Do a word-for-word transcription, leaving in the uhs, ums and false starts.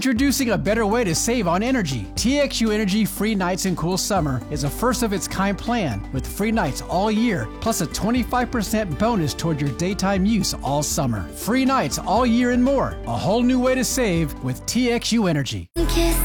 Introducing a better way to save on energy. T X U Energy Free Nights and Cool Summer is a first-of-its-kind plan with free nights all year, plus a twenty-five percent bonus toward your daytime use all summer. Free nights all year and more. A whole new way to save with T X U Energy. Kiss